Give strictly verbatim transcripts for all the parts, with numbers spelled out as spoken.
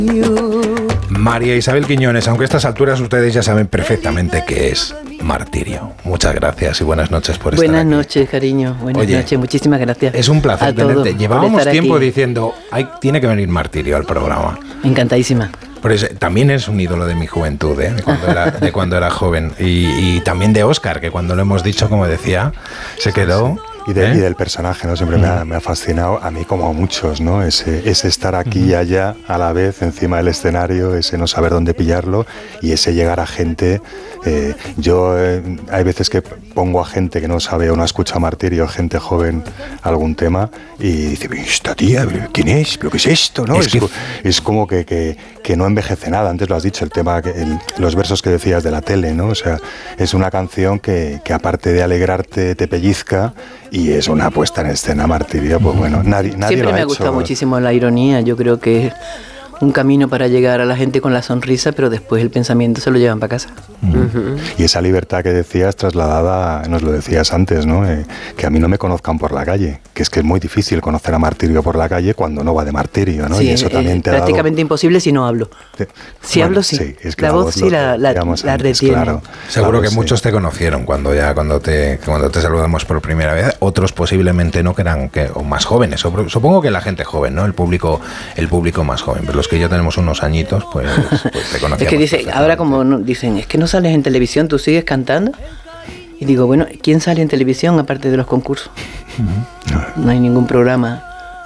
María Isabel Quiñones, aunque a estas alturas ustedes ya saben perfectamente qué es martirio. Muchas gracias y buenas noches por estar Buenas aquí. noches, cariño. Buenas Oye, noches. Muchísimas gracias. Es un placer tenerte. Llevábamos tiempo aquí. diciendo, Ay, tiene que venir Martirio al programa. Encantadísima. Pero es, también es un ídolo de mi juventud, ¿eh? de, cuando era, de cuando era joven. Y, y también de Óscar, que cuando lo hemos dicho, como decía, se quedó... Y, de, ¿Eh? y del personaje, ¿no? Siempre mm. me, ha, me ha fascinado, a mí como a muchos, ¿no? Ese, ese estar aquí mm. y allá a la vez encima del escenario, ese no saber dónde pillarlo y ese llegar a gente. Eh, yo eh, hay veces que pongo a gente que no sabe o no escucha Martirio, gente joven, algún tema y dice, esta tía, ¿quién es? ¿Pero qué es esto? ¿No? Es, es, que... es como que, que, que no envejece nada. Antes lo has dicho, el tema, el, los versos que decías de la tele, ¿no? O sea, es una canción que, que aparte de alegrarte te pellizca. Y es una puesta en escena, Martirio, pues bueno, nadie, nadie Siempre lo ha me ha hecho. gustado muchísimo la ironía, yo creo que es un camino para llegar a la gente con la sonrisa, pero después el pensamiento se lo llevan para casa. Uh-huh. Uh-huh. Y esa libertad que decías trasladada, nos lo decías antes, ¿no? Eh, que a mí no me conozcan por la calle, que es que es muy difícil conocer a Martirio por la calle cuando no va de Martirio, ¿no? Sí, y eso es, también es te ha prácticamente dado... imposible si no hablo. Te... Si bueno, hablo, sí. sí es que la, la voz, voz sí la, la, la antes, retiene. Claro, Seguro claro, que sí. muchos te conocieron cuando ya cuando te cuando te saludamos por primera vez, otros posiblemente no, que eran que, o más jóvenes. O, supongo que la gente joven, ¿no? El público el público más joven, pero los que ya tenemos unos añitos, pues, pues te conocemos. Es que dice, ahora como no, dicen, es que no sales en televisión, ¿tú sigues cantando? Y digo, bueno, ¿quién sale en televisión aparte de los concursos? Uh-huh. No hay ningún programa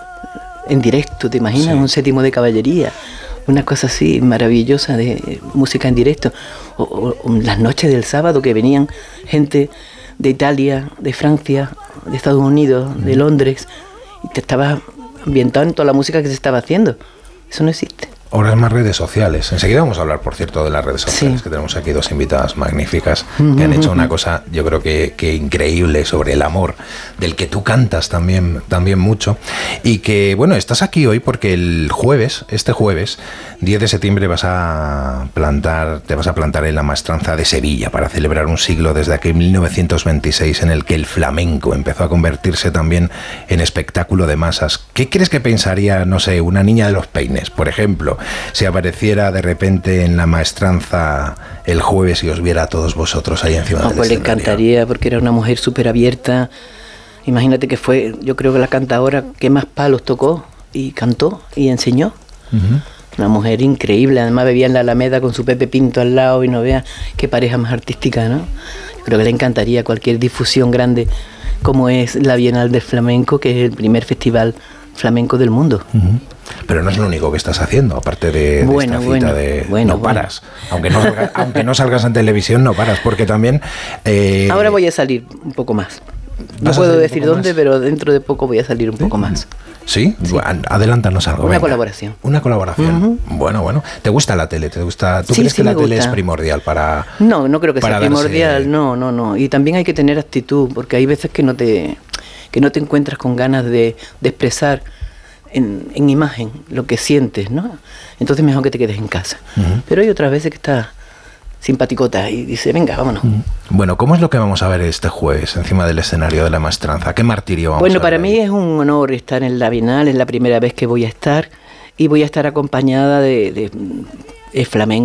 en directo, ¿te imaginas? Sí. Un séptimo de caballería, una cosa así maravillosa de música en directo. O, o, o las noches del sábado que venían gente de Italia, de Francia, de Estados Unidos, uh-huh. de Londres, y te estabas ambientado en toda la música que se estaba haciendo. Eso no existe. Ahora más redes sociales. Enseguida vamos a hablar, por cierto, de las redes sociales, sí. que tenemos aquí dos invitadas magníficas uh-huh. que han hecho una cosa, yo creo que, que increíble sobre el amor, del que tú cantas también, también mucho. Y que, bueno, estás aquí hoy porque el jueves, este jueves, diez de septiembre, vas a plantar, te vas a plantar en la Maestranza de Sevilla para celebrar un siglo desde aquel mil novecientos veintiséis en el que el flamenco empezó a convertirse también en espectáculo de masas. ¿Qué crees que pensaría, no sé, una niña de los Peines, por ejemplo, si apareciera de repente en la Maestranza el jueves y os viera a todos vosotros ahí encima no, del pues escenario? Le encantaría, porque era una mujer súper abierta. Imagínate que fue, yo creo que la cantadora que más palos tocó y cantó y enseñó. Uh-huh. Una mujer increíble, además bebía en la Alameda con su Pepe Pinto al lado y no veas qué pareja más artística, ¿no? Yo creo que le encantaría cualquier difusión grande como es la Bienal del Flamenco, que es el primer festival flamenco del mundo. Uh-huh. Pero no es lo único que estás haciendo, aparte de, de bueno, esta cita bueno, de bueno, no paras. Bueno. Aunque, no salga, aunque no salgas en televisión, no paras, porque también... Eh, Ahora voy a salir un poco más. No puedo decir dónde, más? Pero dentro de poco voy a salir un poco más. ¿Sí? sí. Adelántanos algo. Una venga. colaboración. Una colaboración. Uh-huh. Bueno, bueno. ¿Te gusta la tele? ¿Te gusta? ¿Tú sí, crees sí que la gusta. tele es primordial para...? No, no creo que sea darse... primordial. No, no, no. Y también hay que tener actitud, porque hay veces que no te, que no te encuentras con ganas de, de expresar en, en imagen lo que sientes, ¿no? Entonces mejor que te quedes en casa. Uh-huh. Pero hay otras veces que estás simpaticota y dice, venga, vámonos. Uh-huh. Bueno, ¿cómo es lo que vamos a ver este jueves encima del escenario de la Maestranza? ¿Qué martirio vamos bueno, a ver? Bueno, para ahí? mí es un honor estar en la Bienal, es la primera vez que voy a estar y voy a estar acompañada de, de, de flamenco.